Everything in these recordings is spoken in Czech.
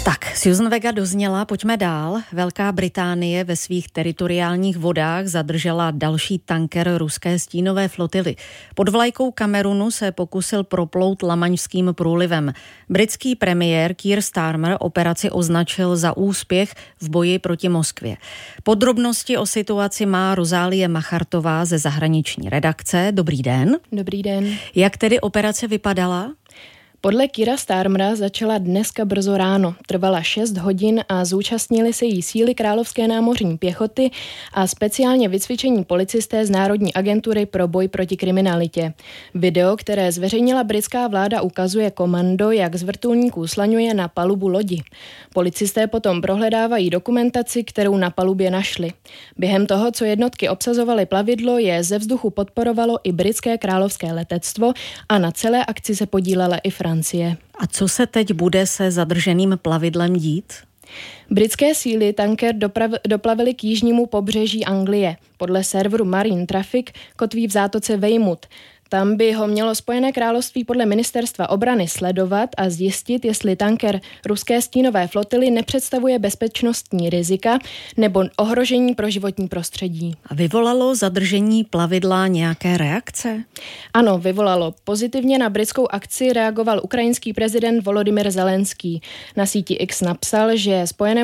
Tak, Susan Vega dozněla, pojďme dál. Velká Británie ve svých teritoriálních vodách zadržela další tanker ruské stínové flotily. Pod vlajkou Kamerunu se pokusil proplout Lamaňským průlivem. Britský premiér Keir Starmer operaci označil za úspěch v boji proti Moskvě. Podrobnosti o situaci má Rozálie Machartová ze zahraniční redakce. Dobrý den. Dobrý den. Jak tedy operace vypadala? Podle Keira Starmera začala dneska brzo ráno. Trvala 6 hodin a zúčastnili se jí síly Královské námořní pěchoty a speciálně vycvičení policisté z Národní agentury pro boj proti kriminalitě. Video, které zveřejnila britská vláda, ukazuje komando, jak z vrtulníků slaňuje na palubu lodi. Policisté potom prohledávají dokumentaci, kterou na palubě našli. Během toho, co jednotky obsazovaly plavidlo, je ze vzduchu podporovalo i britské královské letectvo a na celé akci se podílela i Francie. A co se teď bude se zadrženým plavidlem dít? Britské síly tanker doplavily k jižnímu pobřeží Anglie. Podle serveru Marine Traffic kotví v zátoce Weymouth. Tam by ho mělo Spojené království podle ministerstva obrany sledovat a zjistit, jestli tanker ruské stínové flotily nepředstavuje bezpečnostní rizika nebo ohrožení pro životní prostředí. A vyvolalo zadržení plavidla nějaké reakce? Ano, vyvolalo. Pozitivně na britskou akci reagoval ukrajinský prezident Volodymyr Zelenský. Na síti X napsal, že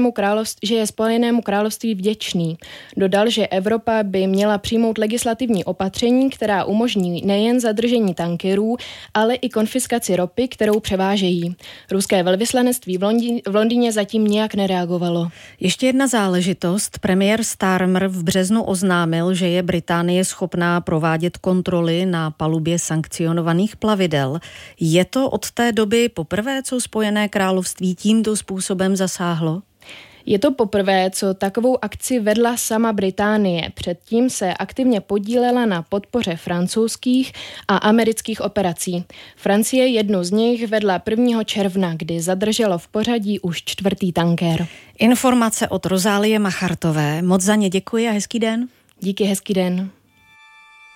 je Spojenému království vděčný. Dodal, že Evropa by měla přijmout legislativní opatření, která umožní nejen zadržení tankerů, ale i konfiskaci ropy, kterou převážejí. Ruské velvyslanectví v Londýně zatím nějak nereagovalo. Ještě jedna záležitost. Premiér Starmer v březnu oznámil, že je Británie schopná provádět kontroly na palubě sankcionovaných plavidel. Je to od té doby poprvé, co Spojené království tímto způsobem zasáhlo? Je to poprvé, co takovou akci vedla sama Británie. Předtím se aktivně podílela na podpoře francouzských a amerických operací. Francie jednu z nich vedla 1. června, kdy zadrželo v pořadí už 4. tanker. Informace od Rozálie Machartové. Moc za ně děkuji a hezký den. Díky, hezký den.